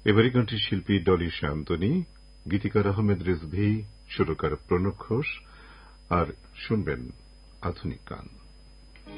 এবারে গানটির শিল্পী ডলি শান্তনী, গীতিকার আহমেদ রিজভী, সুরকার প্রণব ঘোষ। আর শুনবেন আধুনিক গান।